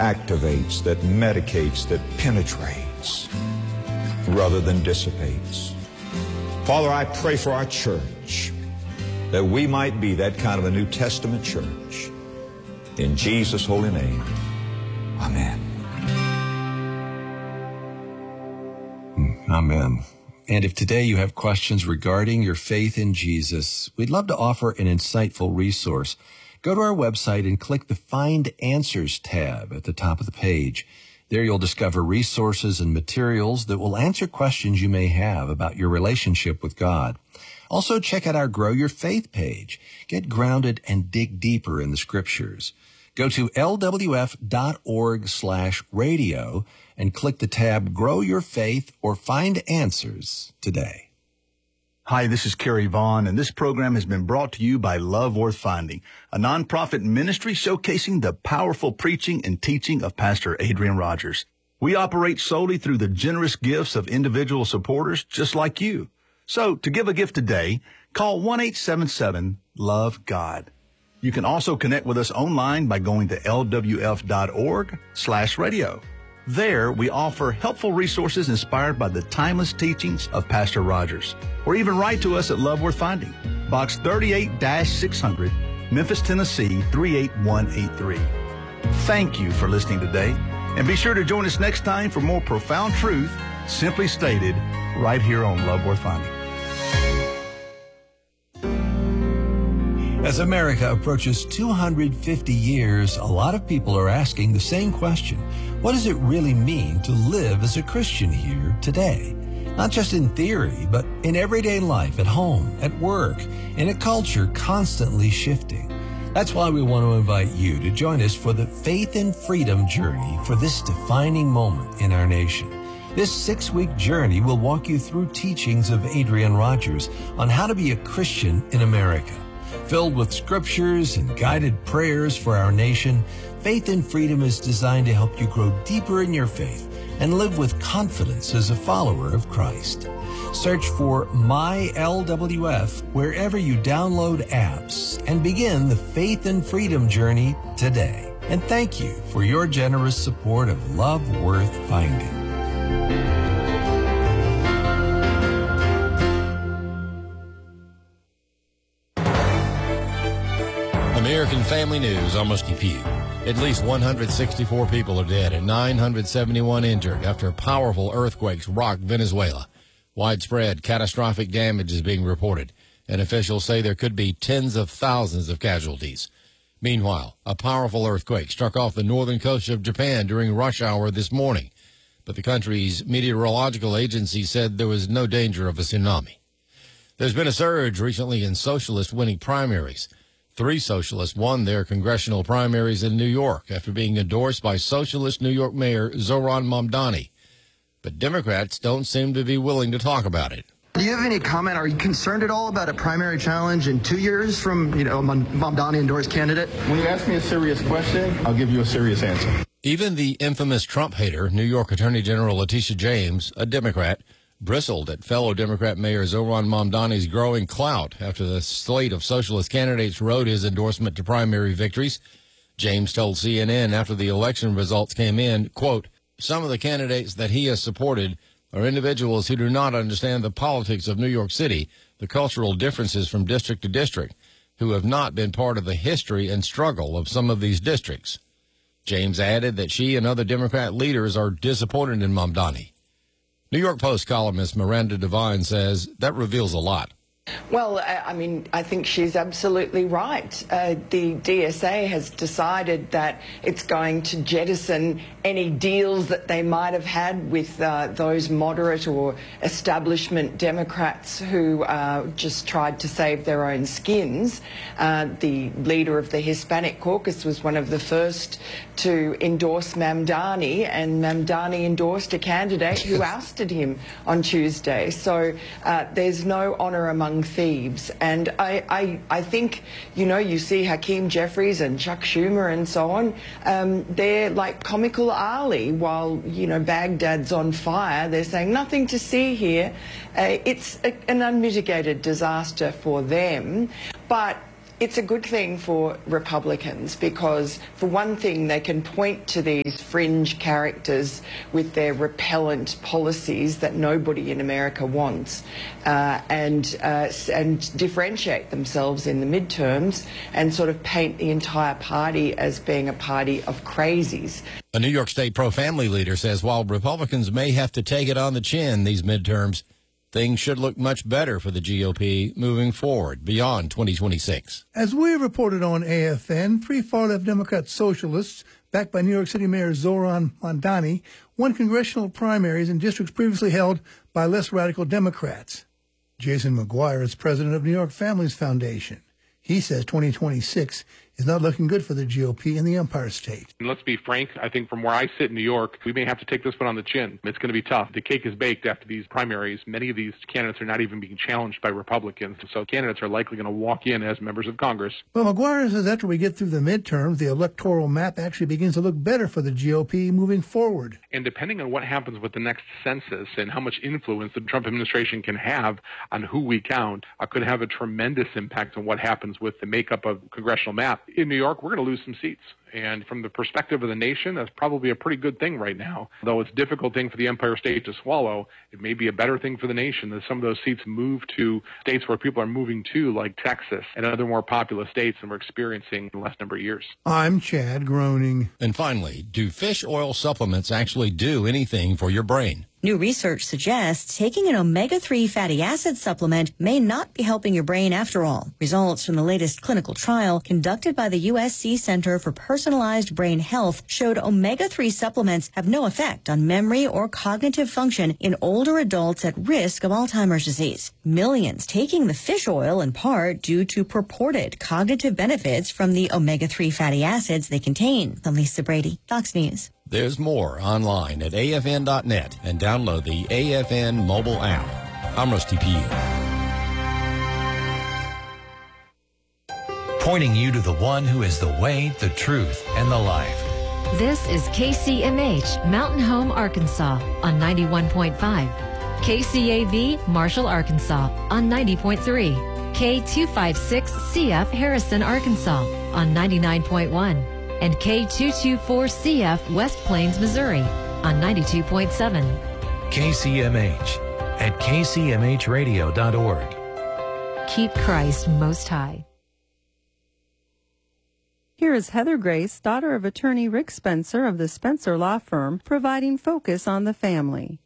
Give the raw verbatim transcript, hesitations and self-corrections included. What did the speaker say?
activates, that medicates, that penetrates, rather than dissipates. Father, I pray for our church, that we might be that kind of a New Testament church. In Jesus' holy name, amen. Amen. And if today you have questions regarding your faith in Jesus, we'd love to offer an insightful resource. Go to our website and click the Find Answers tab at the top of the page. There you'll discover resources and materials that will answer questions you may have about your relationship with God. Also, check out our Grow Your Faith page. Get grounded and dig deeper in the Scriptures. Go to lwf.org slash radio and click the tab Grow Your Faith or Find Answers today. Hi, this is Kerry Vaughn, and this program has been brought to you by Love Worth Finding, a nonprofit ministry showcasing the powerful preaching and teaching of Pastor Adrian Rogers. We operate solely through the generous gifts of individual supporters just like you. So, to give a gift today, call one eight seven seven, love God. You can also connect with us online by going to lwf.org slash radio. There, we offer helpful resources inspired by the timeless teachings of Pastor Rogers. Or even write to us at Love Worth Finding, Box thirty-eight six hundred, Memphis, Tennessee three eight one eight three. Thank you for listening today, and be sure to join us next time for more profound truth, simply stated, right here on Love Worth Finding. As America approaches two hundred fifty years, a lot of people are asking the same question. What does it really mean to live as a Christian here today? Not just in theory, but in everyday life, at home, at work, in a culture constantly shifting. That's why we want to invite you to join us for the Faith and Freedom journey for this defining moment in our nation. This six-week journey will walk you through teachings of Adrian Rogers on how to be a Christian in America. Filled with scriptures and guided prayers for our nation, Faith and Freedom is designed to help you grow deeper in your faith and live with confidence as a follower of Christ. Search for My L W F wherever you download apps and begin the Faith and Freedom journey today. And thank you for your generous support of Love Worth Finding. American Family News, almost a few. At least one hundred sixty-four people are dead and nine hundred seventy-one injured after powerful earthquakes rocked Venezuela. Widespread catastrophic damage is being reported, and officials say there could be tens of thousands of casualties. Meanwhile, a powerful earthquake struck off the northern coast of Japan during rush hour this morning, but the country's meteorological agency said there was no danger of a tsunami. There's been a surge recently in socialist winning primaries. Three socialists won their congressional primaries in New York after being endorsed by socialist New York Mayor Zoran Mamdani. But Democrats don't seem to be willing to talk about it. Do you have any comment? Are you concerned at all about a primary challenge in two years from, you know, a Mamdani endorsed candidate? When you ask me a serious question, I'll give you a serious answer. Even the infamous Trump hater, New York Attorney General Letitia James, a Democrat, bristled at fellow Democrat Mayor Zoran Mamdani's growing clout after the slate of socialist candidates rode his endorsement to primary victories. James told C N N after the election results came in, quote, "Some of the candidates that he has supported are individuals who do not understand the politics of New York City, the cultural differences from district to district, who have not been part of the history and struggle of some of these districts." James added that she and other Democrat leaders are disappointed in Mamdani. New York Post columnist Miranda Devine says that reveals a lot. Well, I mean, I think she's absolutely right. Uh, the D S A has decided that it's going to jettison any deals that they might have had with uh, those moderate or establishment Democrats who uh, just tried to save their own skins. Uh, the leader of the Hispanic caucus was one of the first to endorse Mamdani, and Mamdani endorsed a candidate who ousted him on Tuesday. So uh, there's no honour among thieves. And I, I, I think, you know, you see Hakeem Jeffries and Chuck Schumer and so on, um, they're like comical Ali while, you know, Baghdad's on fire. They're saying nothing to see here. Uh, it's a, an unmitigated disaster for them. But It's a good thing for Republicans because, for one thing, they can point to these fringe characters with their repellent policies that nobody in America wants uh, and, uh, and differentiate themselves in the midterms and sort of paint the entire party as being a party of crazies. A New York State pro-family leader says while Republicans may have to take it on the chin these midterms, things should look much better for the G O P moving forward beyond twenty twenty-six. As we reported on A F N, three far-left Democrat socialists, backed by New York City Mayor Zoran Mamdani, won congressional primaries in districts previously held by less radical Democrats. Jason McGuire is president of New York Families Foundation. He says twenty twenty-six is not looking good for the G O P in the Empire State. And let's be frank, I think from where I sit in New York, we may have to take this one on the chin. It's going to be tough. The cake is baked after these primaries. Many of these candidates are not even being challenged by Republicans, so candidates are likely going to walk in as members of Congress. Well, McGuire says after we get through the midterms, the electoral map actually begins to look better for the G O P moving forward. And depending on what happens with the next census and how much influence the Trump administration can have on who we count, uh, could have a tremendous impact on what happens with the makeup of the congressional map. In New York, we're going to lose some seats. And from the perspective of the nation, that's probably a pretty good thing right now. Though it's a difficult thing for the Empire State to swallow, it may be a better thing for the nation that some of those seats move to states where people are moving to, like Texas and other more populous states than we're experiencing in the last number of years. I'm Chad Groening. And finally, do fish oil supplements actually do anything for your brain? New research suggests taking an omega three fatty acid supplement may not be helping your brain after all. Results from the latest clinical trial conducted by the U S C Center for Personalized Brain Health showed omega three supplements have no effect on memory or cognitive function in older adults at risk of Alzheimer's disease. Millions taking the fish oil in part due to purported cognitive benefits from the omega three fatty acids they contain. I'm Lisa Brady, Fox News. There's more online at A F N dot net and download the A F N mobile app. I'm Rusty Pugh. Pointing you to the one who is the way, the truth, and the life. This is K C M H, Mountain Home, Arkansas, on ninety-one point five. K C A V, Marshall, Arkansas, on ninety point three. K two fifty-six C F, Harrison, Arkansas, on ninety-nine point one. And K two twenty-four C F, West Plains, Missouri, on ninety-two point seven. K C M H at K C M H radio dot org. Keep Christ most high. Here is Heather Grace, daughter of attorney Rick Spencer of the Spencer Law Firm, providing focus on the family.